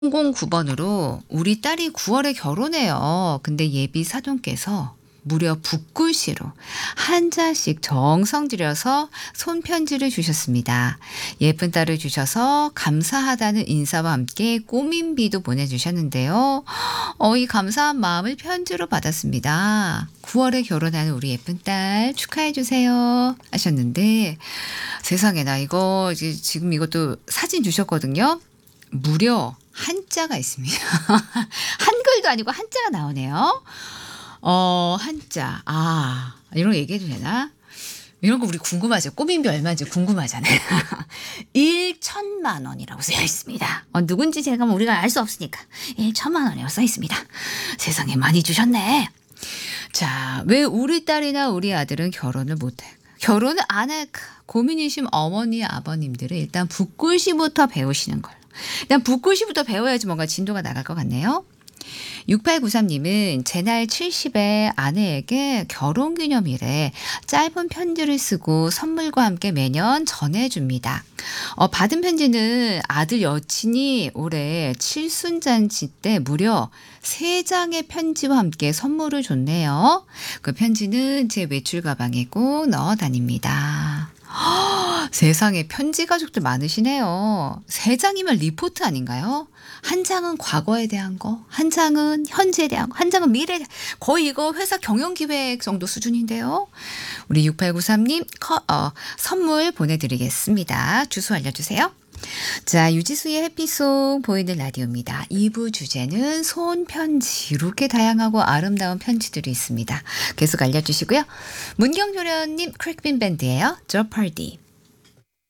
009번으로 우리 딸이 9월에 결혼해요. 근데 예비 사돈께서 무려 붓글씨로 한자씩 정성 들여서 손편지를 주셨습니다. 예쁜 딸을 주셔서 감사하다는 인사와 함께 꼬민비도 보내주셨는데요. 이 감사한 마음을 편지로 받았습니다. 9월에 결혼하는 우리 예쁜 딸 축하해주세요 하셨는데, 세상에, 나 이거 지금 이것도 사진 주셨거든요. 무려 한자가 있습니다. 한글도 아니고 한자가 나오네요. 한자. 이런 거 얘기해도 되나? 이런 거 우리 궁금하죠? 꼬민비 얼마인지 궁금하잖아요. 1,000만 원이라고 쓰여 있습니다. 누군지 제가 우리가 알 수 없으니까 1,000만 원이라고 써 있습니다. 세상에, 많이 주셨네. 자, 왜 우리 딸이나 우리 아들은 결혼을 못해? 결혼을 안 할까? 고민이신 어머니, 아버님들은 일단 붓글씨부터 배우시는 걸로. 일단 붓글씨부터 배워야지 뭔가 진도가 나갈 것 같네요. 6893님은 제 나이 70에 아내에게 결혼기념일에 짧은 편지를 쓰고 선물과 함께 매년 전해줍니다. 받은 편지는 아들 여친이 올해 칠순잔치 때 무려 3장의 편지와 함께 선물을 줬네요. 그 편지는 제 외출 가방에 꼭 넣어 다닙니다. 세상에, 편지 가족들 많으시네요. 3장이면 리포트 아닌가요? 한 장은 과거에 대한 거, 한 장은 현재에 대한 거, 한 장은 미래에 대한, 거의 이거 회사 경영기획 정도 수준인데요. 우리 6893님 선물 보내드리겠습니다. 주소 알려주세요. 자, 유지수의 해피송 보이는 라디오입니다. 2부 주제는 손편지. 이렇게 다양하고 아름다운 편지들이 있습니다. 계속 알려주시고요. 문경조련님 크랙빈 밴드예요. 저펄디.